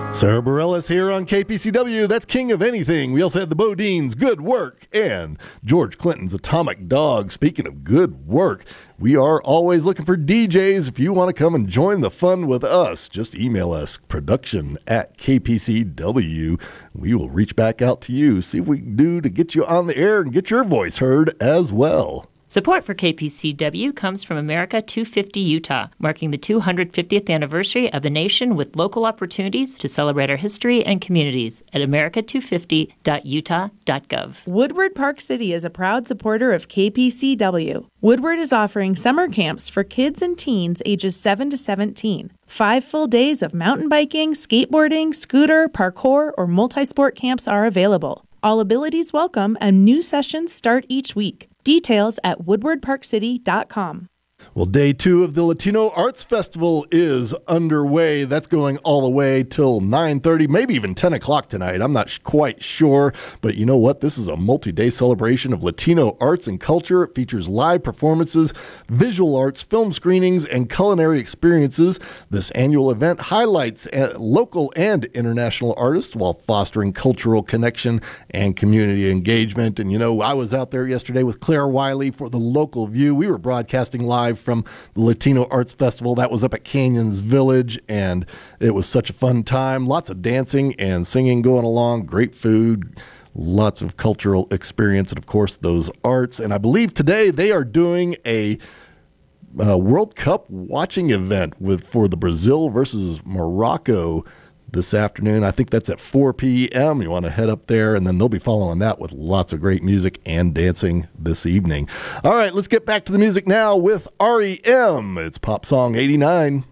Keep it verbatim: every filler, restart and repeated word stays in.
Sarah Bareilles here on K P C W. That's King of Anything. We also had the Bodines, Good Work, and George Clinton's Atomic Dog. Speaking of good work, we are always looking for D Js. If you want to come and join the fun with us, just email us, production at K P C W. We will reach back out to you, see what we can do to get you on the air and get your voice heard as well. Support for K P C W comes from America two fifty Utah, marking the two hundred fiftieth anniversary of the nation with local opportunities to celebrate our history and communities at america two fifty dot utah dot gov. Woodward Park City is a proud supporter of K P C W. Woodward is offering summer camps for kids and teens ages seven to seventeen. Five full days of mountain biking, skateboarding, scooter, parkour, or multi-sport camps are available. All abilities welcome, and new sessions start each week. Details at woodward park city dot com. Well, day two of the Latino Arts Festival is underway. That's going all the way till nine thirty, maybe even ten o'clock tonight. I'm not sh- quite sure, but you know what? This is a multi-day celebration of Latino arts and culture. It features live performances, visual arts, film screenings, and culinary experiences. This annual event highlights uh, local and international artists while fostering cultural connection and community engagement. And, you know, I was out there yesterday with Claire Wiley for the Local View. We were broadcasting live from the Latino Arts Festival. That was up at Canyons Village, and it was such a fun time. Lots of dancing and singing going along, great food, lots of cultural experience, and of course those arts. And I believe today they are doing a uh, World Cup watching event with for the Brazil versus Morocco this afternoon. I think that's at four p.m. You want to head up there, and then they'll be following that with lots of great music and dancing this evening. All right, let's get back to the music now with R E M. It's Pop Song eighty-nine.